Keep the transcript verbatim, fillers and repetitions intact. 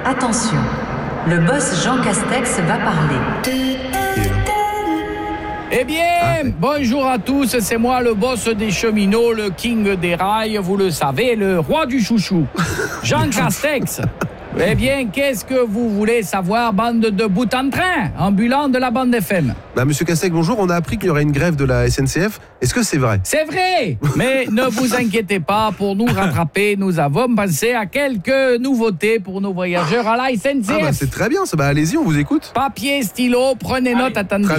Attention, le boss Jean Castex va parler. Eh bien, bonjour à tous, c'est moi le boss des cheminots, le king des rails, vous le savez, le roi du chouchou, Jean Castex. Eh bien, qu'est-ce que vous voulez savoir, bande de bout en train, ambulant de la bande F M? Bah, Monsieur Castex, bonjour, on a appris qu'il y aurait une grève de la S N C F. Est-ce que c'est vrai? C'est vrai, mais ne vous inquiétez pas, pour nous rattraper, nous avons pensé à quelques nouveautés pour nos voyageurs à la S N C F. Ah bah c'est très bien, ça. Bah allez-y, on vous écoute. Papier, stylo, prenez note, attendez.